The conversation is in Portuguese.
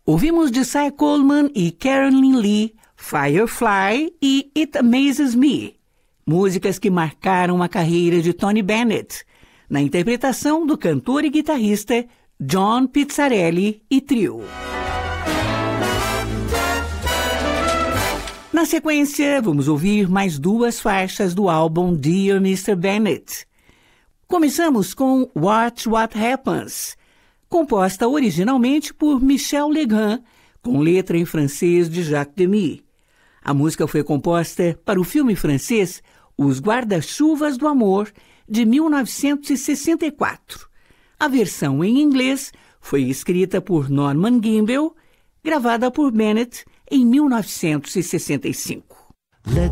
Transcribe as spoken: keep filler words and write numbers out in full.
Ouvimos de Cy Coleman e Carolyn Lee, Firefly e It Amazes Me, músicas que marcaram a carreira de Tony Bennett, na interpretação do cantor e guitarrista John Pizzarelli e trio. Na sequência, vamos ouvir mais duas faixas do álbum Dear mister Bennett. Começamos com Watch What Happens, composta originalmente por Michel Legrand, com letra em francês de Jacques Demy. A música foi composta para o filme francês Os Guarda-Chuvas do Amor, de mil novecentos e sessenta e quatro. A versão em inglês foi escrita por Norman Gimbel, gravada por Bennett em mil novecentos e sessenta e cinco.